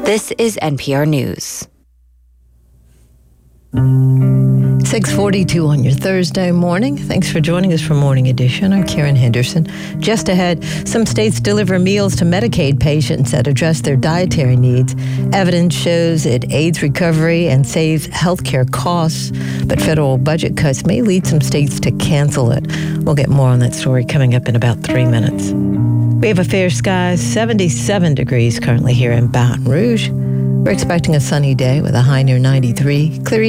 This is NPR News. 6:42 on your Thursday morning. Thanks for joining us for Morning Edition. I'm Karen Henderson. Just ahead, some states deliver meals to Medicaid patients that address their dietary needs. Evidence shows it aids recovery and saves healthcare costs, but federal budget cuts may lead some states to cancel it. We'll get more on that story coming up in about 3 minutes. We have a fair sky, 77 degrees currently here in Baton Rouge. We're expecting a sunny day with a high near 93. Clear